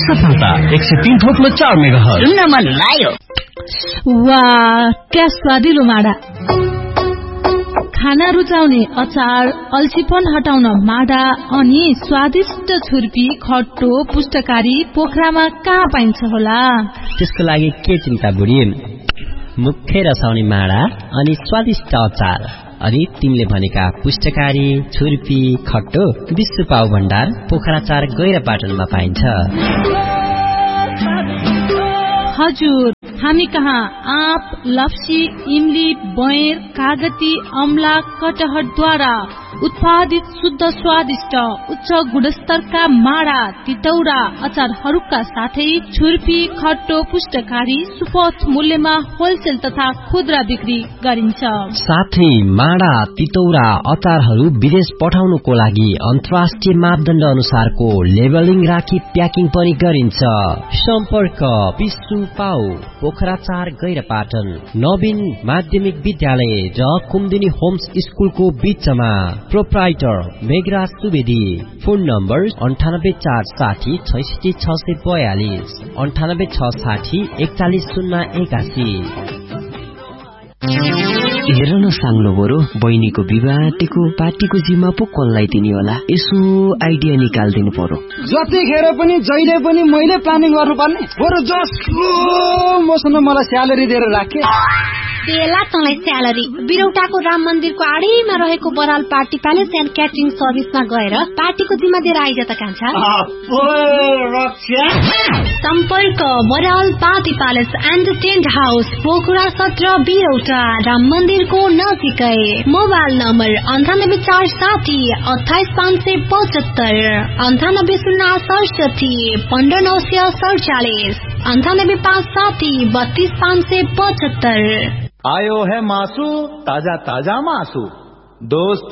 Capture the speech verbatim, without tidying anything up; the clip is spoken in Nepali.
सफलता एक सय तीन थोप्लो चार मेगाहर्ज सुन्न मन लाग्यो। वाह क्या स्वादिलो माडा। खाना रुचाउने अचार, अल्छीपन हटाउन माडा अनि स्वादिष्ट छुर्पी, खट्टो, पुष्टकारी पोखरामा कहाँ पाइन्छ होला? त्यसको लागि के चिन्ता बुढी, मुख्य रसाउने माडा अनि स्वादिष्ट अचार अनि तिमीले भनेका पुष्टकारी, छुर्पी, खट्टो विश्व पाउ भण्डार पोखरा चार गैरापाटनमा पाइन्छ। हजुर, हामी कहाँ आँप, लप्सी, इमली, बयर, कागती, अमला, कटहरद्वारा उत्पादित शुद्ध स्वादिष्ट उच्च गुणस्तरका माडा, तितौरा, अचारहरूका साथै छुर्पी, खट्टो, पुष्टकारी सुपथ मूल्यमा होलसेल तथा खुद्रा बिक्री गरिन्छ। साथै माडा, तितौरा, अचारहरू विदेश पठाउनुको लागि अन्तर्राष्ट्रिय मापदण्ड अनुसारको लेबलिङ राखी प्याकिङ पनि गरिन्छ। सम्पर्क विश्व पाउ पोखरा चार गैरापाटन, नवीन माध्यमिक विद्यालय र कुमुदिनी होम्स स्कुलको बीचमा। Proprietor Meghraj Subedi. Phone number अन्ठानब्बे चार साठी छैसठी छ सय बयालिस, अन्ठानब्बे छ साठी एकचालिस शून्य एकासी। हेर न साङ्लो बरु, बहिनीको विवाहको पार्टीको जिम्मा पो कसलाई दिने होला? यसो आइडिया निकालिदिनु पर्यो। जतिखेर पनि जहिले पनि मैले प्लानिङ गर्नुपर्ने, बरु जसको मसँग मलाई स्यालेरी दिएर राखे। बेला तँलाई स्यालेरी बिरौटाको राम मन्दिरको आडैमा रहेको Baral party palace and catering सर्भिसमा गएर पार्टीको जिम्मा दिएर आइज त कान्छा। सम्पर्क Baral party palace and tent house, Pokhara सत्र, बिरौटा, राम मन्दिरको नजिकै। मोबाइल नम्बर अन्ठानब्बे चार साठी अठाइस पाँच सय पचहत्तर, अन्ठानब्बे शून्य सडसठी पन्ध्र नौ सय सडचालिस, अन्ठानब्बे पाँच साठी बत्तीस पाँच सय पचहत्तर। आयो है मासू, ताजा ताजा मासू, दोस्त